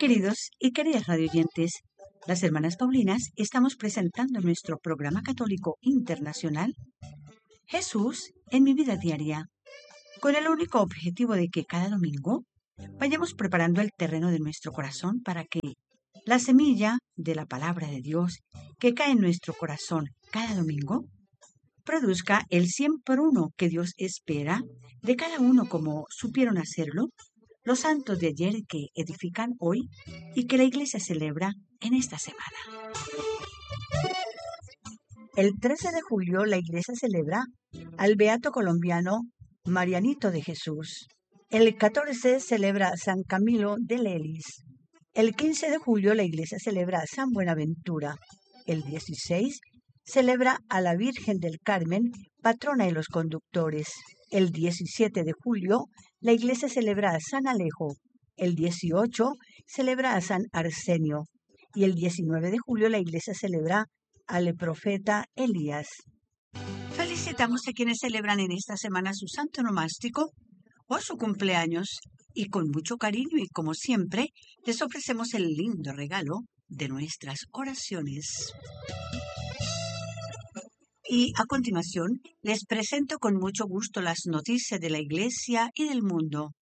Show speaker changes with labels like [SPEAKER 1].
[SPEAKER 1] Queridos y queridas radioyentes, las hermanas Paulinas estamos presentando nuestro programa católico internacional Jesús en mi vida diaria, con el único objetivo de que cada domingo vayamos preparando el terreno de nuestro corazón para que la semilla de la palabra de Dios que cae en nuestro corazón cada domingo produzca el 100 por uno que Dios espera de cada uno como supieron hacerlo los santos de ayer que edifican hoy y que la Iglesia celebra en esta semana. El 13 de julio la Iglesia celebra al beato colombiano Marianito de Jesús. El 14 celebra a San Camilo de Lelis. El 15 de julio la Iglesia celebra a San Buenaventura. El 16 celebra a la Virgen del Carmen, patrona de los conductores. El 17 de julio la Iglesia celebra a San Alejo. El 18 celebra a San Arsenio. Y el 19 de julio la Iglesia celebra al profeta Elías. Felicitamos a quienes celebran en esta semana su santo nomástico o su cumpleaños y con mucho cariño y como siempre les ofrecemos el lindo regalo de nuestras oraciones. Y a continuación les presento con mucho gusto las noticias de la Iglesia y del mundo.